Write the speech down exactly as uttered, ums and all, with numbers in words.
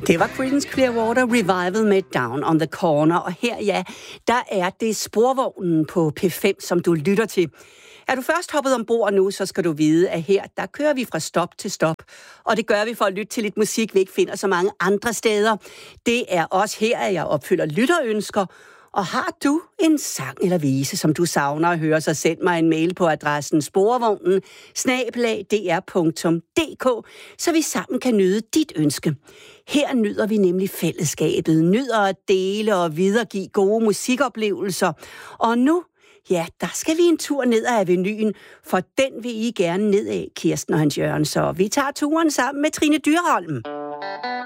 Det var Creedence Clearwater Revival med Down on the Corner, og her, ja, der er det Sporvognen på P fem, som du lytter til. Er du først hoppet ombord nu, så skal du vide, at her, der kører vi fra stop til stop. Og det gør vi for at lytte til lidt musik, vi ikke finder så mange andre steder. Det er også her, at jeg opfylder lytterønsker. Og har du en sang eller vise, som du savner at høre, så send mig en mail på adressen sporvognen snabel-a d r punktum d k, så vi sammen kan nyde dit ønske. Her nyder vi nemlig fællesskabet, nyder at dele og videregive gode musikoplevelser. Og nu, ja, der skal vi en tur ned ad Avenyen, for den vil I gerne ned af, Kirsten og Hans Jørgen. Så vi tager turen sammen med Trine Dyrholm.